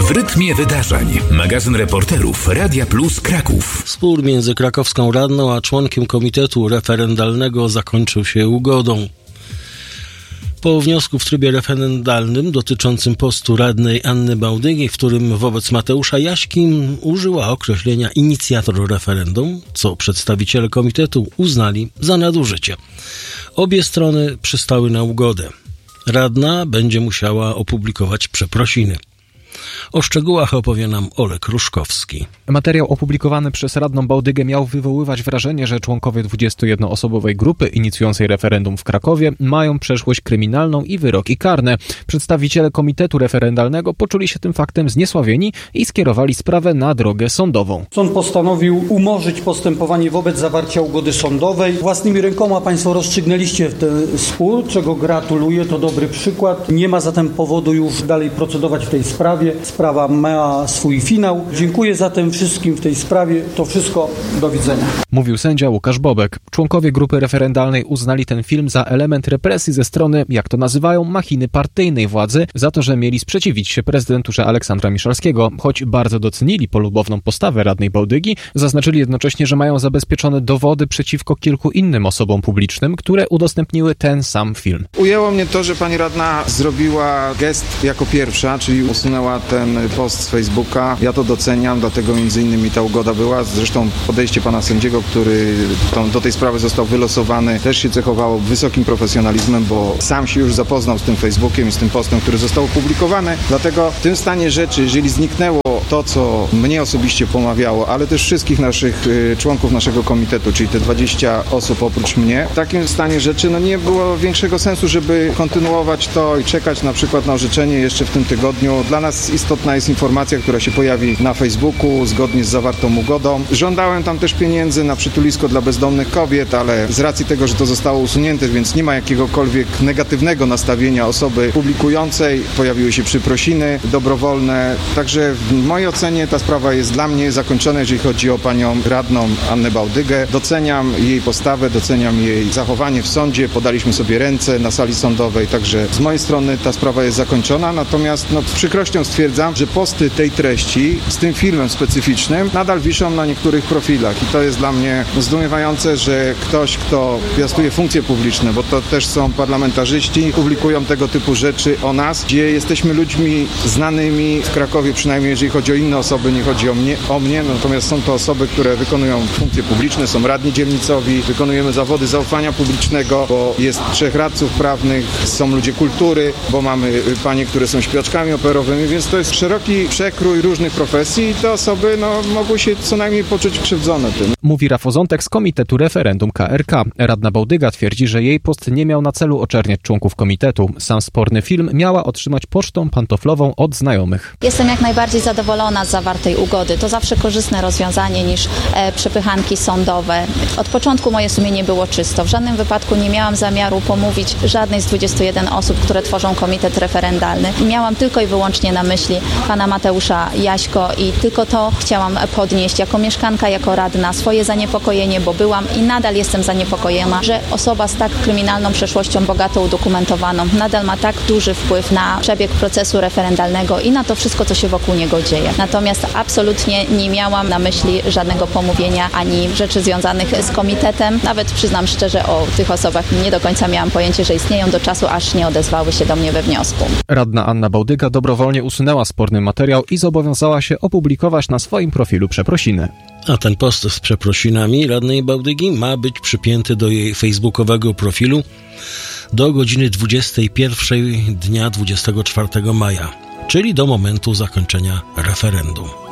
W rytmie wydarzeń. Magazyn reporterów Radia Plus Kraków. Spór między krakowską radną a członkiem komitetu referendalnego zakończył się ugodą. Po wniosku w trybie referendalnym dotyczącym postu radnej Anny Bałdygi, w którym wobec Mateusza Jaśki użyła określenia inicjator referendum, co przedstawiciele komitetu uznali za nadużycie. Obie strony przystały na ugodę. Radna będzie musiała opublikować przeprosiny. O szczegółach opowie nam Olek Ruszkowski. Materiał opublikowany przez radną Bałdygę miał wywoływać wrażenie, że członkowie 21-osobowej grupy inicjującej referendum w Krakowie mają przeszłość kryminalną i wyroki karne. Przedstawiciele komitetu referendalnego poczuli się tym faktem zniesławieni i skierowali sprawę na drogę sądową. Sąd postanowił umorzyć postępowanie wobec zawarcia ugody sądowej. Własnymi rękoma Państwo rozstrzygnęliście ten spór, czego gratuluję, to dobry przykład. Nie ma zatem powodu już dalej procedować w tej sprawie. Sprawa ma swój finał. Dziękuję zatem wszystkim w tej sprawie. To wszystko. Do widzenia. Mówił sędzia Łukasz Bobek. Członkowie grupy referendalnej uznali ten film za element represji ze strony, jak to nazywają, machiny partyjnej władzy, za to, że mieli sprzeciwić się prezydenturze Aleksandra Miszalskiego. Choć bardzo docenili polubowną postawę radnej Bałdygi, zaznaczyli jednocześnie, że mają zabezpieczone dowody przeciwko kilku innym osobom publicznym, które udostępniły ten sam film. Ujęło mnie to, że pani radna zrobiła gest jako pierwsza, czyli usunęła ten post z Facebooka. Ja to doceniam, dlatego między innymi ta ugoda była. Zresztą podejście pana sędziego, który do tej sprawy został wylosowany, też się cechowało wysokim profesjonalizmem, bo sam się już zapoznał z tym Facebookiem i z tym postem, który został opublikowany. Dlatego w tym stanie rzeczy, jeżeli zniknęło to, co mnie osobiście pomawiało, ale też wszystkich naszych członków naszego komitetu, czyli te 20 osób oprócz mnie, w takim stanie rzeczy nie było większego sensu, żeby kontynuować to i czekać na przykład na orzeczenie jeszcze w tym tygodniu. Dla nas istotna jest informacja, która się pojawi na Facebooku zgodnie z zawartą ugodą. Żądałem tam też pieniędzy na przytulisko dla bezdomnych kobiet, ale z racji tego, że to zostało usunięte, więc nie ma jakiegokolwiek negatywnego nastawienia osoby publikującej. Pojawiły się przeprosiny dobrowolne. Także w mojej ocenie ta sprawa jest dla mnie zakończona, jeżeli chodzi o panią radną Annę Bałdygę. Doceniam jej postawę, doceniam jej zachowanie w sądzie. Podaliśmy sobie ręce na sali sądowej, także z mojej strony ta sprawa jest zakończona. Natomiast z przykrością stwierdzam, że posty tej treści z tym filmem specyficznym nadal wiszą na niektórych profilach i to jest dla mnie zdumiewające, że ktoś, kto piastuje funkcje publiczne, bo to też są parlamentarzyści, publikują tego typu rzeczy o nas, gdzie jesteśmy ludźmi znanymi w Krakowie, przynajmniej jeżeli chodzi o inne osoby, nie chodzi o mnie, natomiast są to osoby, które wykonują funkcje publiczne, są radni dzielnicowi, wykonujemy zawody zaufania publicznego, bo jest 3 radców prawnych, są ludzie kultury, bo mamy panie, które są śpiewaczkami operowymi, więc to jest szeroki przekrój różnych profesji i te osoby mogły się co najmniej poczuć krzywdzone tym. Mówi Rafał Zątek z Komitetu Referendum KRK. Radna Bałdyga twierdzi, że jej post nie miał na celu oczerniać członków komitetu. Sam sporny film miała otrzymać pocztą pantoflową od znajomych. Jestem jak najbardziej zadowolona z zawartej ugody. To zawsze korzystne rozwiązanie niż przepychanki sądowe. Od początku moje sumienie było czysto. W żadnym wypadku nie miałam zamiaru pomówić żadnej z 21 osób, które tworzą komitet referendalny. Miałam tylko i wyłącznie na myśli pana Mateusza Jaśko i tylko to chciałam podnieść jako mieszkanka, jako radna swoje zaniepokojenie, bo byłam i nadal jestem zaniepokojona, że osoba z tak kryminalną przeszłością, bogato udokumentowaną, nadal ma tak duży wpływ na przebieg procesu referendalnego i na to wszystko, co się wokół niego dzieje. Natomiast absolutnie nie miałam na myśli żadnego pomówienia ani rzeczy związanych z komitetem. Nawet przyznam szczerze, o tych osobach nie do końca miałam pojęcie, że istnieją do czasu, aż nie odezwały się do mnie we wniosku. Radna Anna Bałdyga dobrowolnie usunęła sporny materiał i zobowiązała się opublikować na swoim profilu przeprosiny. A ten post z przeprosinami radnej Bałdygi ma być przypięty do jej facebookowego profilu do godziny 21 dnia 24 maja, czyli do momentu zakończenia referendum.